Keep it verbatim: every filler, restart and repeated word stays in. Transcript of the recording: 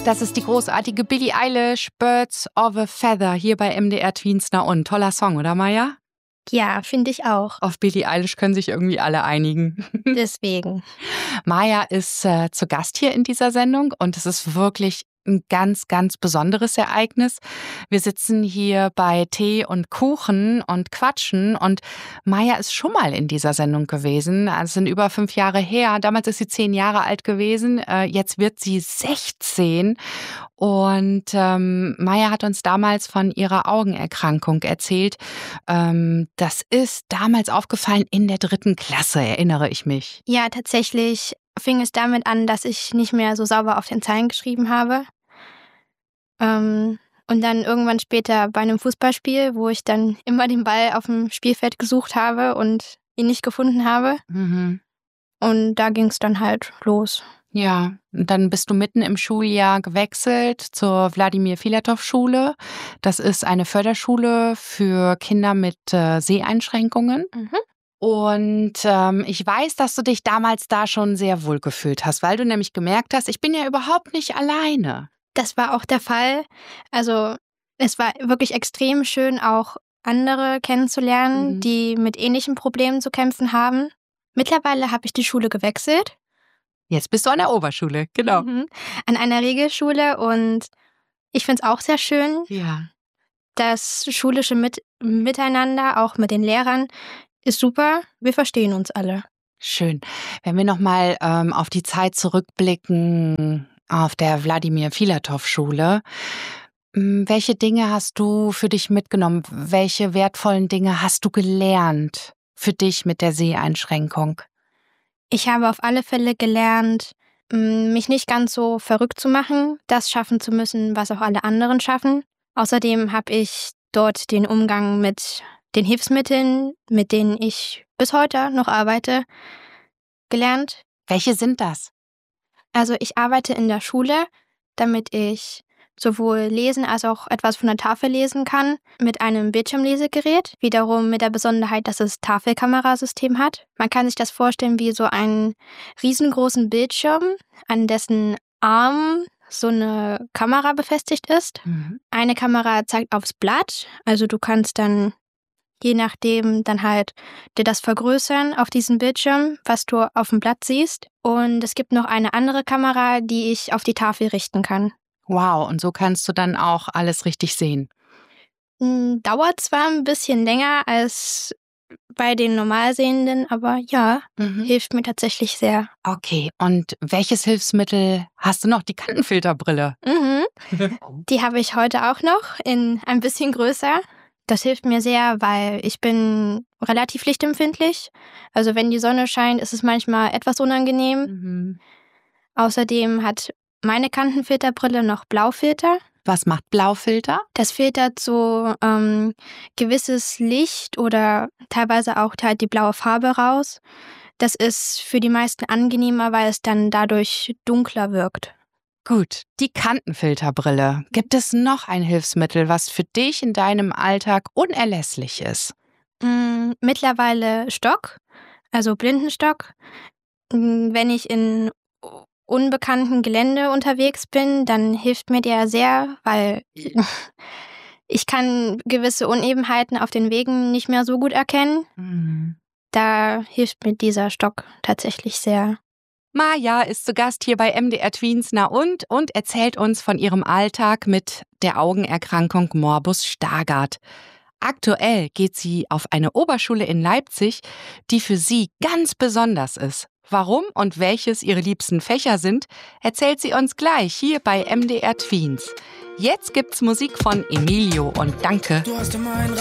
Das ist die großartige Billie Eilish, Birds of a Feather, hier bei M D R Tweens. Na und, toller Song, oder Maja? Ja, finde ich auch. Auf Billie Eilish können sich irgendwie alle einigen. Deswegen. Maja ist äh, zu Gast hier in dieser Sendung und es ist wirklich ein ganz, ganz besonderes Ereignis. Wir sitzen hier bei Tee und Kuchen und quatschen und Maja ist schon mal in dieser Sendung gewesen. Also es sind über fünf Jahre her. Damals ist sie zehn Jahre alt gewesen. Äh, jetzt wird sie sechzehn. Und ähm, Maja hat uns damals von ihrer Augenerkrankung erzählt. Ähm, das ist damals aufgefallen in der dritten Klasse, erinnere ich mich. Ja, tatsächlich fing es damit an, dass ich nicht mehr so sauber auf den Zeilen geschrieben habe. Ähm, und dann irgendwann später bei einem Fußballspiel, wo ich dann immer den Ball auf dem Spielfeld gesucht habe und ihn nicht gefunden habe. Mhm. Und da ging es dann halt los. Ja, und dann bist du mitten im Schuljahr gewechselt zur Wladimir-Filatow-Schule. Das ist eine Förderschule für Kinder mit äh, Seheinschränkungen. Mhm. Und ähm, ich weiß, dass du dich damals da schon sehr wohl gefühlt hast, weil du nämlich gemerkt hast, ich bin ja überhaupt nicht alleine. Das war auch der Fall. Also es war wirklich extrem schön, auch andere kennenzulernen, Mhm. die mit ähnlichen Problemen zu kämpfen haben. Mittlerweile habe ich die Schule gewechselt. Jetzt bist du an der Oberschule, genau. Mhm. An einer Regelschule und ich finde es auch sehr schön, Ja. das schulische mit Miteinander, auch mit den Lehrern, ist super. Wir verstehen uns alle. Schön. Wenn wir nochmal ähm, auf die Zeit zurückblicken, auf der Wladimir-Filatow-Schule, welche Dinge hast du für dich mitgenommen? Welche wertvollen Dinge hast du gelernt für dich mit der Seheinschränkung? Ich habe auf alle Fälle gelernt, mich nicht ganz so verrückt zu machen, das schaffen zu müssen, was auch alle anderen schaffen. Außerdem habe ich dort den Umgang mit den Hilfsmitteln, mit denen ich bis heute noch arbeite, gelernt. Welche sind das? Also ich arbeite in der Schule, damit ich sowohl lesen als auch etwas von der Tafel lesen kann, mit einem Bildschirmlesegerät, wiederum mit der Besonderheit, dass es Tafelkamerasystem hat. Man kann sich das vorstellen wie so einen riesengroßen Bildschirm, an dessen Arm so eine Kamera befestigt ist. Mhm. Eine Kamera zeigt aufs Blatt, also du kannst dann je nachdem dann halt dir das vergrößern auf diesem Bildschirm, was du auf dem Blatt siehst. Und es gibt noch eine andere Kamera, die ich auf die Tafel richten kann. Wow, und so kannst du dann auch alles richtig sehen. Dauert zwar ein bisschen länger als bei den Normalsehenden, aber ja, Mhm. hilft mir tatsächlich sehr. Okay, und welches Hilfsmittel hast du noch? Die Kantenfilterbrille. Mhm. Die habe ich heute auch noch in ein bisschen größer. Das hilft mir sehr, weil ich bin relativ lichtempfindlich. Also wenn die Sonne scheint, ist es manchmal etwas unangenehm. Mhm. Außerdem hat meine Kantenfilterbrille noch Blaufilter. Was macht Blaufilter? Das filtert so ähm, gewisses Licht oder teilweise auch halt die blaue Farbe raus. Das ist für die meisten angenehmer, weil es dann dadurch dunkler wirkt. Gut, die Kantenfilterbrille. Gibt es noch ein Hilfsmittel, was für dich in deinem Alltag unerlässlich ist? Mm, mittlerweile Stock, also Blindenstock. Mm, Wenn ich in unbekannten Gelände unterwegs bin, dann hilft mir der sehr, weil ich kann gewisse Unebenheiten auf den Wegen nicht mehr so gut erkennen. Mhm. Da hilft mir dieser Stock tatsächlich sehr. Maja ist zu Gast hier bei M D R Tweens Na und und erzählt uns von ihrem Alltag mit der Augenerkrankung Morbus Stargardt. Aktuell geht sie auf eine Oberschule in Leipzig, die für sie ganz besonders ist. Warum und welches ihre liebsten Fächer sind, erzählt sie uns gleich hier bei M D R Tweens. Jetzt gibt's Musik von Emilio und Danke. Du hast immer ein